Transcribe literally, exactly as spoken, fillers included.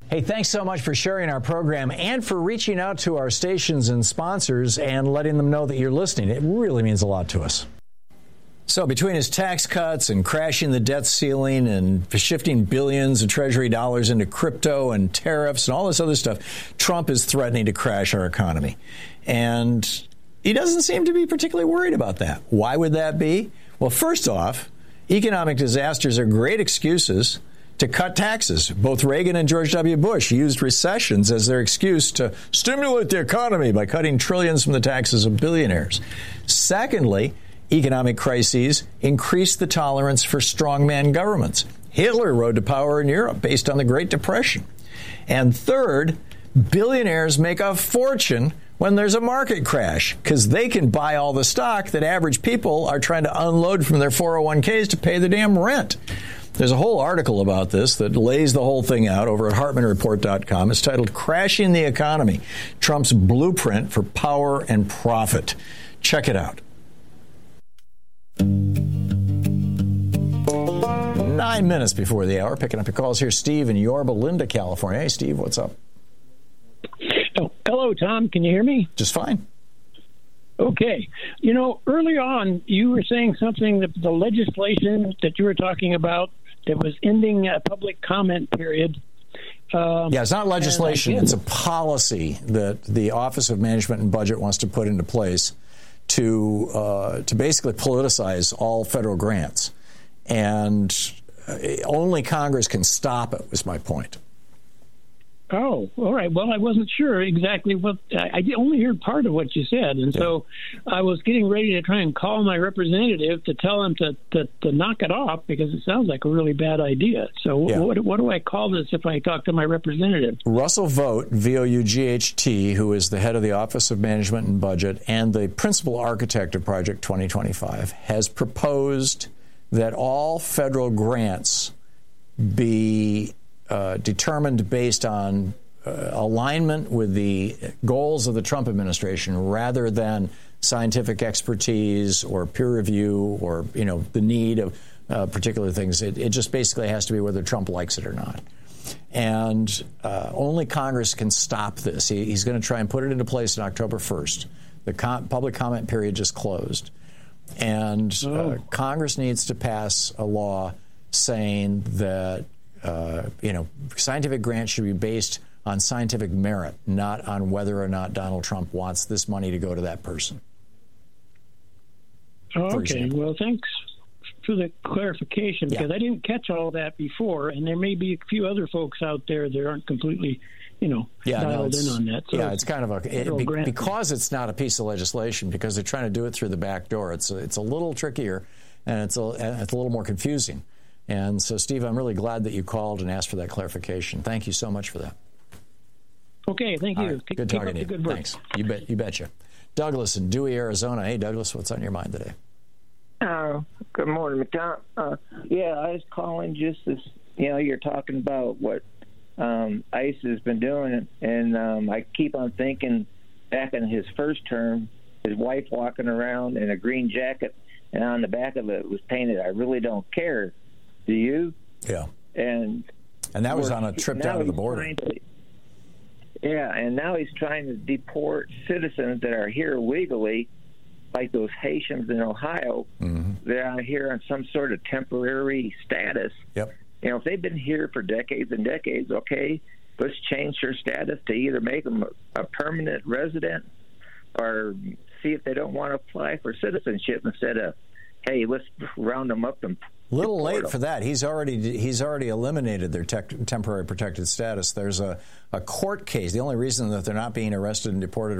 Hey, thanks so much for sharing our program and for reaching out to our stations and sponsors and letting them know that you're listening. It really means a lot to us. So between his tax cuts and crashing the debt ceiling and shifting billions of Treasury dollars into crypto and tariffs and all this other stuff, Trump is threatening to crash our economy. And he doesn't seem to be particularly worried about that. Why would that be? Well, first off, economic disasters are great excuses to cut taxes. Both Reagan and George W. Bush used recessions as their excuse to stimulate the economy by cutting trillions from the taxes of billionaires. Secondly, economic crises increase the tolerance for strongman governments. Hitler rode to power in Europe based on the Great Depression. And third, billionaires make a fortune when there's a market crash because they can buy all the stock that average people are trying to unload from their four oh one k's to pay the damn rent. There's a whole article about this that lays the whole thing out over at Hartman Report dot com. It's titled Crashing the Economy, Trump's Blueprint for Power and Profit. Check it out. Nine minutes before the hour, picking up your calls here. Steve in Yorba Linda, California. Hey, Steve, what's up? Oh, hello, Tom. Can you hear me? Just fine. Okay. You know, early on, you were saying something that the legislation that you were talking about that was ending a public comment period. Um, yeah, it's not legislation. It's a policy that the Office of Management and Budget wants to put into place to uh, to basically politicize all federal grants. And only Congress can stop it, was my point. Oh, all right. Well, I wasn't sure exactly what I, I only heard part of what you said, and yeah. so I was getting ready to try and call my representative to tell him to, to, to knock it off because it sounds like a really bad idea. So yeah. what, what do I call this if I talk to my representative? Russell Vought, V O U G H T, who is the head of the Office of Management and Budget and the principal architect of Project twenty twenty-five, has proposed that all federal grants be Uh, determined based on uh, alignment with the goals of the Trump administration rather than scientific expertise or peer review or, you know, the need of uh, particular things. It, it just basically has to be whether Trump likes it or not. And uh, only Congress can stop this. He, he's going to try and put it into place on October first. The com- public comment period just closed. And uh, oh. Congress needs to pass a law saying that Uh, you know, scientific grants should be based on scientific merit, not on whether or not Donald Trump wants this money to go to that person. Oh, okay. Well, thanks for the clarification because yeah. I didn't catch all that before, and there may be a few other folks out there that aren't completely, you know, yeah, dialed no, in on that. So yeah, it's kind of a it, be, because it's not a piece of legislation because they're trying to do it through the back door. It's a, it's a little trickier and it's a it's a little more confusing. And so, Steve, I'm really glad that you called and asked for that clarification. Thank you so much for that. Okay, thank you. Right. Good talking to you. Good work. Thanks. You bet. You betcha. Douglas in Dewey, Arizona. Hey, Douglas, what's on your mind today? Uh, good morning, Tom. Uh, yeah, I was calling just as, you know, you're talking about what um, ICE has been doing, and um, I keep on thinking back in his first term, his wife walking around in a green jacket, and on the back of it was painted, "I really don't care. Do you?" Yeah. And and that was on a trip down to the border. To, yeah, and now he's trying to deport citizens that are here legally, like those Haitians in Ohio. Mm-hmm. They're out here on some sort of temporary status. Yep. You know, if they've been here for decades and decades, okay, let's change their status to either make them a, a permanent resident or see if they don't want to apply for citizenship instead of, hey, let's round them up and little late for that. He's already he's already eliminated their tech, temporary protected status. There's a, a court case. The only reason that they're not being arrested and deported